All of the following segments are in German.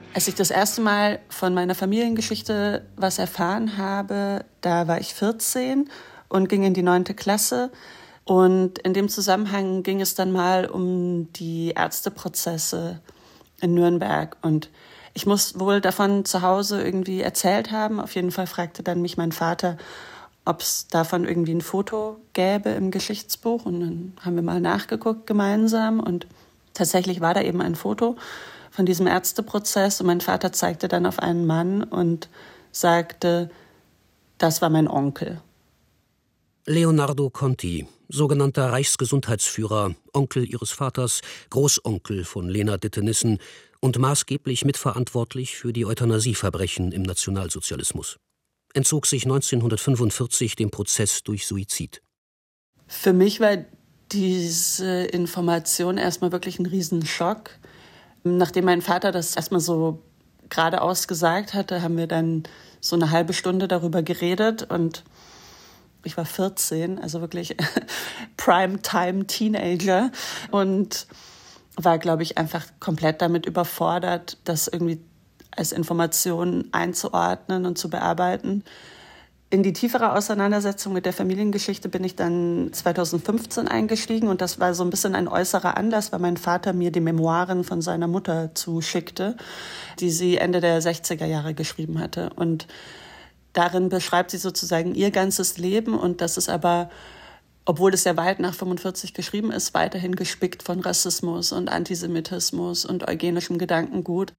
Als ich das erste Mal von meiner Familiengeschichte was erfahren habe, da war ich 14 und ging in die 9. Klasse. Und in dem Zusammenhang ging es dann mal um die Ärzteprozesse in Nürnberg. Und ich muss wohl davon zu Hause irgendwie erzählt haben. Auf jeden Fall fragte dann mich mein Vater, ob es davon irgendwie ein Foto gäbe im Geschichtsbuch. Und dann haben wir mal nachgeguckt gemeinsam. Und tatsächlich war da eben ein Foto von diesem Ärzteprozess. Und mein Vater zeigte dann auf einen Mann und sagte, das war mein Onkel. Leonardo Conti, sogenannter Reichsgesundheitsführer, Onkel ihres Vaters, Großonkel von Lena Dittenissen und maßgeblich mitverantwortlich für die Euthanasieverbrechen im Nationalsozialismus. Entzog sich 1945 dem Prozess durch Suizid. Für mich war diese Information erstmal wirklich ein Riesenschock. Nachdem mein Vater das erstmal so geradeaus gesagt hatte, haben wir dann so eine halbe Stunde darüber geredet und ich war 14, also wirklich Primetime-Teenager und war, glaube ich, einfach komplett damit überfordert, das irgendwie als Information einzuordnen und zu bearbeiten. In die tiefere Auseinandersetzung mit der Familiengeschichte bin ich dann 2015 eingestiegen und das war so ein bisschen ein äußerer Anlass, weil mein Vater mir die Memoiren von seiner Mutter zuschickte, die sie Ende der 60er Jahre geschrieben hatte. Und darin beschreibt sie sozusagen ihr ganzes Leben und das ist aber, obwohl es ja weit nach 45 geschrieben ist, weiterhin gespickt von Rassismus und Antisemitismus und eugenischem Gedankengut.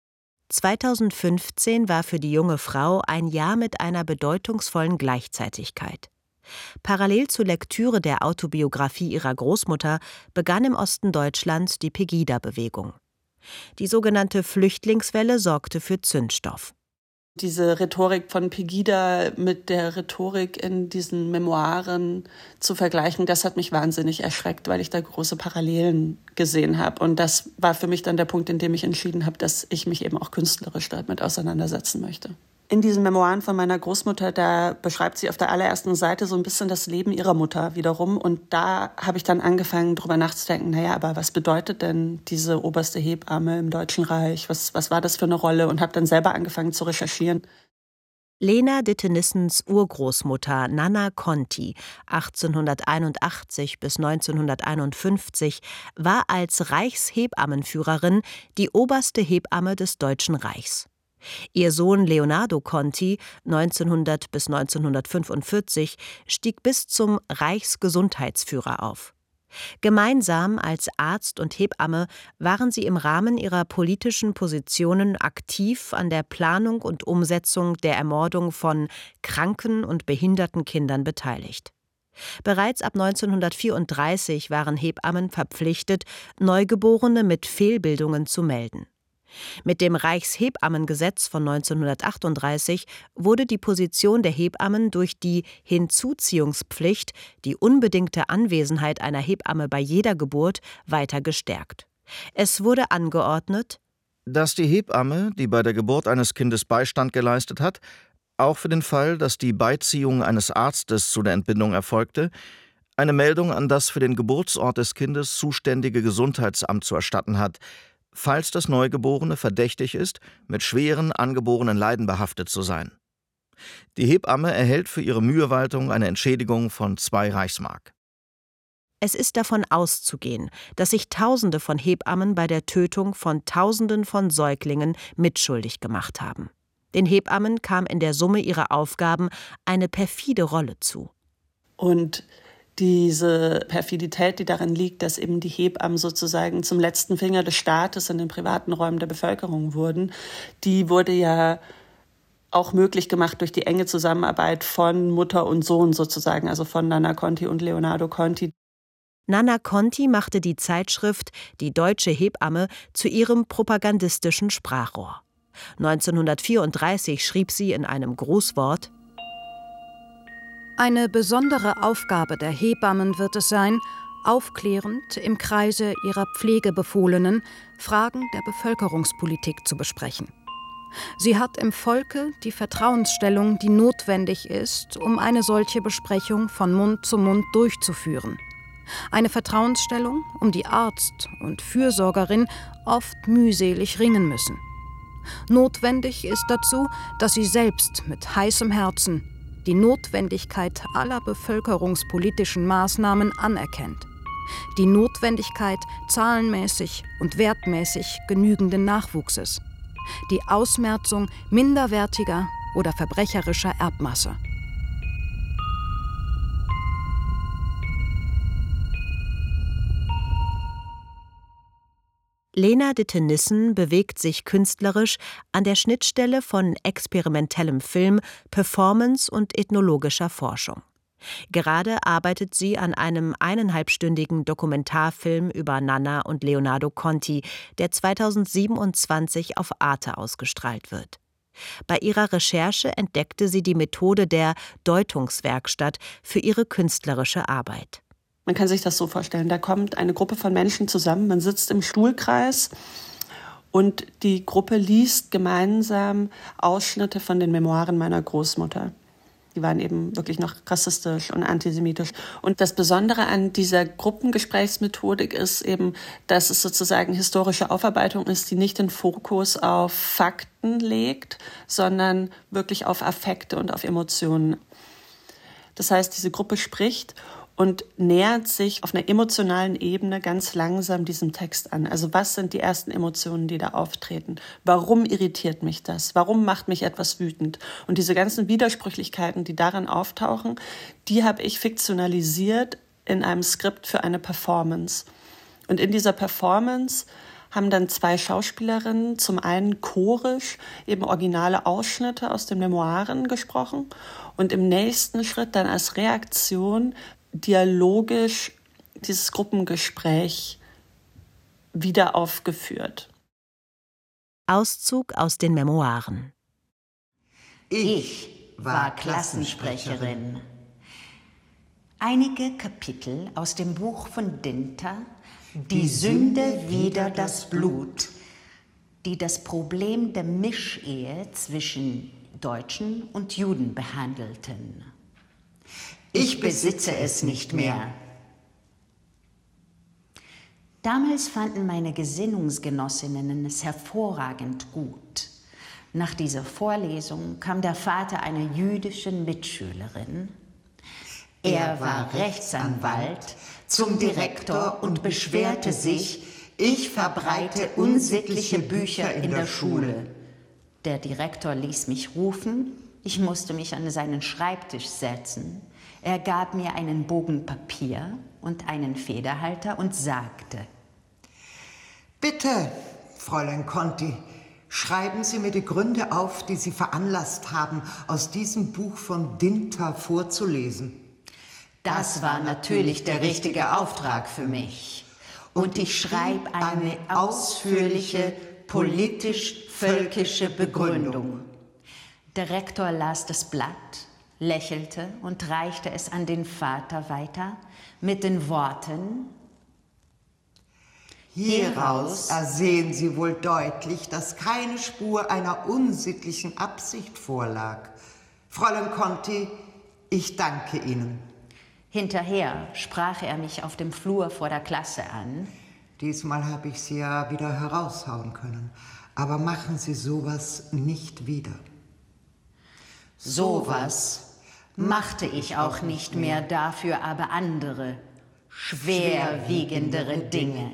2015 war für die junge Frau ein Jahr mit einer bedeutungsvollen Gleichzeitigkeit. Parallel zur Lektüre der Autobiografie ihrer Großmutter begann im Osten Deutschlands die Pegida-Bewegung. Die sogenannte Flüchtlingswelle sorgte für Zündstoff. Diese Rhetorik von Pegida mit der Rhetorik in diesen Memoiren zu vergleichen, das hat mich wahnsinnig erschreckt, weil ich da große Parallelen gesehen habe. Und das war für mich dann der Punkt, in dem ich entschieden habe, dass ich mich eben auch künstlerisch damit auseinandersetzen möchte. In diesen Memoiren von meiner Großmutter, da beschreibt sie auf der allerersten Seite so ein bisschen das Leben ihrer Mutter wiederum. Und da habe ich dann angefangen, drüber nachzudenken, naja, aber was bedeutet denn diese oberste Hebamme im Deutschen Reich? Was war das für eine Rolle? Und habe dann selber angefangen zu recherchieren. Lena Dittenissens Urgroßmutter Nanna Conti, 1881 bis 1951, war als Reichshebammenführerin die oberste Hebamme des Deutschen Reichs. Ihr Sohn Leonardo Conti, 1900 bis 1945, stieg bis zum Reichsgesundheitsführer auf. Gemeinsam als Arzt und Hebamme waren sie im Rahmen ihrer politischen Positionen aktiv an der Planung und Umsetzung der Ermordung von kranken und behinderten Kindern beteiligt. Bereits ab 1934 waren Hebammen verpflichtet, Neugeborene mit Fehlbildungen zu melden. Mit dem Reichshebammengesetz von 1938 wurde die Position der Hebammen durch die Hinzuziehungspflicht, die unbedingte Anwesenheit einer Hebamme bei jeder Geburt, weiter gestärkt. Es wurde angeordnet, dass die Hebamme, die bei der Geburt eines Kindes Beistand geleistet hat, auch für den Fall, dass die Beiziehung eines Arztes zu der Entbindung erfolgte, eine Meldung an das für den Geburtsort des Kindes zuständige Gesundheitsamt zu erstatten hat, falls das Neugeborene verdächtig ist, mit schweren angeborenen Leiden behaftet zu sein. Die Hebamme erhält für ihre Mühewaltung eine Entschädigung von 2 Reichsmark. Es ist davon auszugehen, dass sich Tausende von Hebammen bei der Tötung von Tausenden von Säuglingen mitschuldig gemacht haben. Den Hebammen kam in der Summe ihrer Aufgaben eine perfide Rolle zu. Und diese Perfidität, die darin liegt, dass eben die Hebammen sozusagen zum letzten Finger des Staates in den privaten Räumen der Bevölkerung wurden, die wurde ja auch möglich gemacht durch die enge Zusammenarbeit von Mutter und Sohn sozusagen, also von Nanna Conti und Leonardo Conti. Nanna Conti machte die Zeitschrift Die Deutsche Hebamme zu ihrem propagandistischen Sprachrohr. 1934 schrieb sie in einem Grußwort: Eine besondere Aufgabe der Hebammen wird es sein, aufklärend im Kreise ihrer Pflegebefohlenen Fragen der Bevölkerungspolitik zu besprechen. Sie hat im Volke die Vertrauensstellung, die notwendig ist, um eine solche Besprechung von Mund zu Mund durchzuführen. Eine Vertrauensstellung, um die Arzt und Fürsorgerin oft mühselig ringen müssen. Notwendig ist dazu, dass sie selbst mit heißem Herzen die Notwendigkeit aller bevölkerungspolitischen Maßnahmen anerkennt. Die Notwendigkeit zahlenmäßig und wertmäßig genügenden Nachwuchses. Die Ausmerzung minderwertiger oder verbrecherischer Erbmasse. Lena Ditte-Nissen bewegt sich künstlerisch an der Schnittstelle von experimentellem Film, Performance und ethnologischer Forschung. Gerade arbeitet sie an einem 1,5-stündigen Dokumentarfilm über Nana und Leonardo Conti, der 2027 auf Arte ausgestrahlt wird. Bei ihrer Recherche entdeckte sie die Methode der Deutungswerkstatt für ihre künstlerische Arbeit. Man kann sich das so vorstellen, da kommt eine Gruppe von Menschen zusammen, man sitzt im Stuhlkreis und die Gruppe liest gemeinsam Ausschnitte von den Memoiren meiner Großmutter. Die waren eben wirklich noch rassistisch und antisemitisch. Und das Besondere an dieser Gruppengesprächsmethodik ist eben, dass es sozusagen historische Aufarbeitung ist, die nicht den Fokus auf Fakten legt, sondern wirklich auf Affekte und auf Emotionen. Das heißt, diese Gruppe spricht und nähert sich auf einer emotionalen Ebene ganz langsam diesem Text an. Also was sind die ersten Emotionen, die da auftreten? Warum irritiert mich das? Warum macht mich etwas wütend? Und diese ganzen Widersprüchlichkeiten, die darin auftauchen, die habe ich fiktionalisiert in einem Skript für eine Performance. Und in dieser Performance haben dann 2 Schauspielerinnen zum einen chorisch eben originale Ausschnitte aus den Memoiren gesprochen und im nächsten Schritt dann als Reaktion dialogisch dieses Gruppengespräch wieder aufgeführt. Auszug aus den Memoiren. Ich war Klassensprecherin. Einige Kapitel aus dem Buch von Dinter, Die Sünde wider das Blut, die das Problem der Mischehe zwischen Deutschen und Juden behandelten. Ich besitze es nicht mehr. Damals fanden meine Gesinnungsgenossinnen es hervorragend gut. Nach dieser Vorlesung kam der Vater einer jüdischen Mitschülerin. Er war Rechtsanwalt, zum Direktor und beschwerte sich, ich verbreite unsittliche Bücher in der Schule. Der Direktor ließ mich rufen, ich musste mich an seinen Schreibtisch setzen. Er gab mir einen Bogen Papier und einen Federhalter und sagte: Bitte, Fräulein Conti, schreiben Sie mir die Gründe auf, die Sie veranlasst haben, aus diesem Buch von Dinter vorzulesen. Das war natürlich der richtige Auftrag für mich. Und ich schreibe eine ausführliche, politisch-völkische Begründung. Der Rektor las das Blatt, lächelte und reichte es an den Vater weiter mit den Worten: Hieraus ersehen Sie wohl deutlich, dass keine Spur einer unsittlichen Absicht vorlag. Fräulein Conti, ich danke Ihnen. Hinterher sprach er mich auf dem Flur vor der Klasse an. Diesmal habe ich Sie ja wieder heraushauen können. Aber machen Sie sowas nicht wieder. Sowas machte ich auch nicht mehr, dafür aber andere, schwerwiegendere Dinge.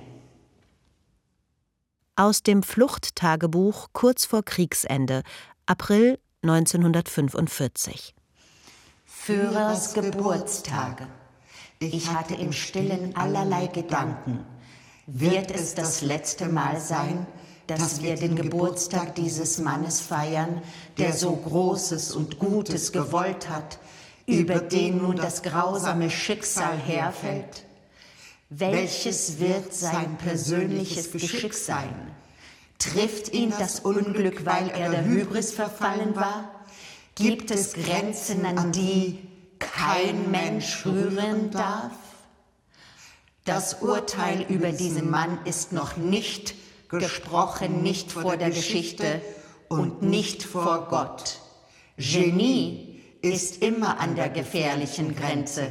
Aus dem Fluchttagebuch kurz vor Kriegsende, April 1945. Führers Geburtstage. Ich hatte im Stillen allerlei Gedanken. Wird es das letzte Mal sein, dass wir den Geburtstag dieses Mannes feiern, der so Großes und Gutes gewollt hat, über den nun das grausame Schicksal herfällt? Welches wird sein persönliches Geschick sein? Trifft ihn das Unglück, weil er der Hybris verfallen war? Gibt es Grenzen, an die kein Mensch rühren darf? Das Urteil über diesen Mann ist noch nicht gesprochen, nicht vor der Geschichte und nicht vor Gott. Genie ist immer an der gefährlichen Grenze.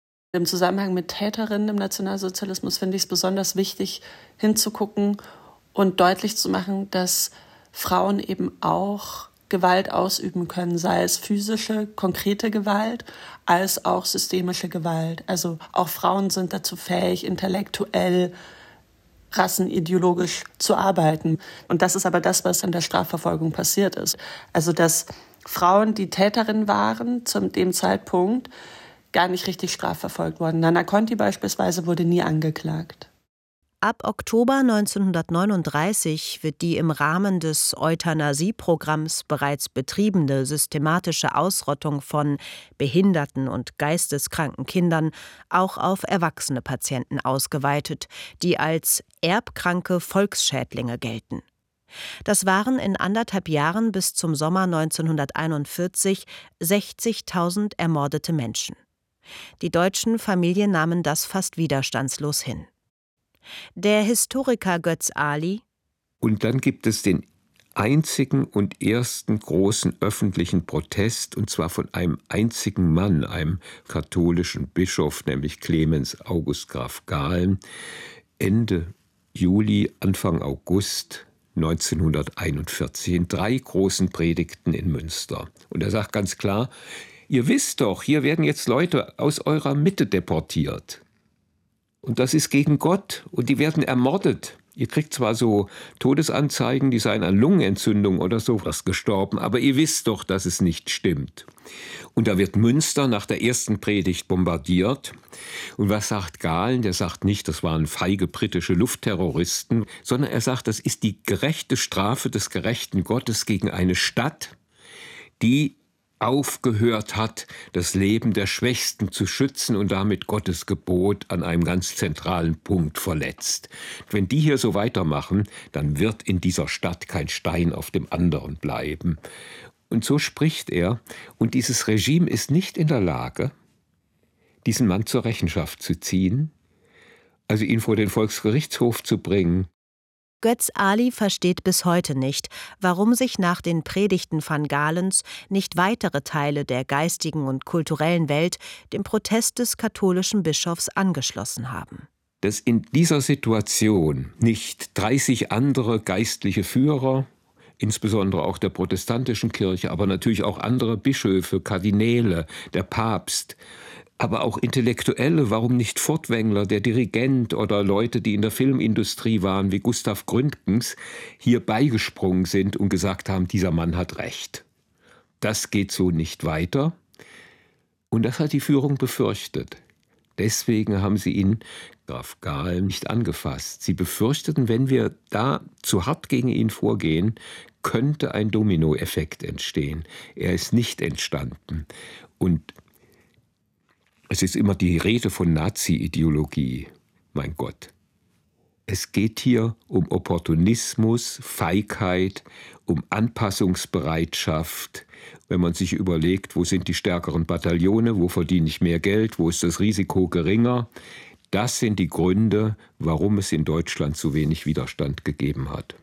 Im Zusammenhang mit Täterinnen im Nationalsozialismus finde ich es besonders wichtig, hinzugucken und deutlich zu machen, dass Frauen eben auch Gewalt ausüben können, sei es physische, konkrete Gewalt, als auch systemische Gewalt. Also auch Frauen sind dazu fähig, intellektuell, rassenideologisch zu arbeiten. Und das ist aber das, was in der Strafverfolgung passiert ist. Also dass Frauen, die Täterinnen waren, zu dem Zeitpunkt gar nicht richtig strafverfolgt wurden. Nana Conti beispielsweise wurde nie angeklagt. Ab Oktober 1939 wird die im Rahmen des Euthanasieprogramms bereits betriebene systematische Ausrottung von behinderten und geisteskranken Kindern auch auf erwachsene Patienten ausgeweitet, die als erbkranke Volksschädlinge gelten. Das waren in 1,5 Jahren bis zum Sommer 1941 60.000 ermordete Menschen. Die deutschen Familien nahmen das fast widerstandslos hin. Der Historiker Götz Ali: Und dann gibt es den einzigen und ersten großen öffentlichen Protest, und zwar von einem einzigen Mann, einem katholischen Bischof, nämlich Clemens August Graf Gahlen, Ende Juli, Anfang August 1941, in 3 großen Predigten in Münster. Und er sagt ganz klar: Ihr wisst doch, hier werden jetzt Leute aus eurer Mitte deportiert. Und das ist gegen Gott und die werden ermordet. Ihr kriegt zwar so Todesanzeigen, die seien an Lungenentzündung oder sowas gestorben, aber ihr wisst doch, dass es nicht stimmt. Und da wird Münster nach der ersten Predigt bombardiert. Und was sagt Gahlen? Der sagt nicht, das waren feige britische Luftterroristen, sondern er sagt, das ist die gerechte Strafe des gerechten Gottes gegen eine Stadt, die aufgehört hat, das Leben der Schwächsten zu schützen und damit Gottes Gebot an einem ganz zentralen Punkt verletzt. Wenn die hier so weitermachen, dann wird in dieser Stadt kein Stein auf dem anderen bleiben. Und so spricht er, und dieses Regime ist nicht in der Lage, diesen Mann zur Rechenschaft zu ziehen, also ihn vor den Volksgerichtshof zu bringen. Götz Ali versteht bis heute nicht, warum sich nach den Predigten van Galens nicht weitere Teile der geistigen und kulturellen Welt dem Protest des katholischen Bischofs angeschlossen haben. Dass in dieser Situation nicht 30 andere geistliche Führer, insbesondere auch der protestantischen Kirche, aber natürlich auch andere Bischöfe, Kardinäle, der Papst, aber auch Intellektuelle, warum nicht Furtwängler, der Dirigent oder Leute, die in der Filmindustrie waren, wie Gustav Gründgens, hier beigesprungen sind und gesagt haben, dieser Mann hat recht. Das geht so nicht weiter. Und das hat die Führung befürchtet. Deswegen haben sie ihn, Graf Gahlen, nicht angefasst. Sie befürchteten, wenn wir da zu hart gegen ihn vorgehen, könnte ein Dominoeffekt entstehen. Er ist nicht entstanden. Und es ist immer die Rede von Nazi-Ideologie, mein Gott. Es geht hier um Opportunismus, Feigheit, um Anpassungsbereitschaft. Wenn man sich überlegt, wo sind die stärkeren Bataillone, wo verdiene ich mehr Geld, wo ist das Risiko geringer. Das sind die Gründe, warum es in Deutschland so wenig Widerstand gegeben hat.